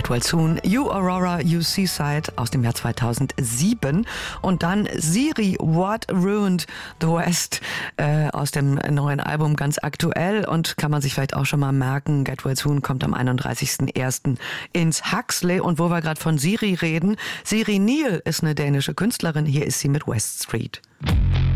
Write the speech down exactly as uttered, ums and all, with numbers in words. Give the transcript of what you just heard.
Get Well Soon, You Aurora, You Seaside aus dem Jahr zweitausendsieben und dann Siri, What Ruined the West äh, aus dem neuen Album, ganz aktuell und kann man sich vielleicht auch schon mal merken, Get Well Soon kommt am einunddreißigsten ersten ins Huxley. Und wo wir gerade von Siri reden, Siri Neal ist eine dänische Künstlerin, hier ist sie mit West Street.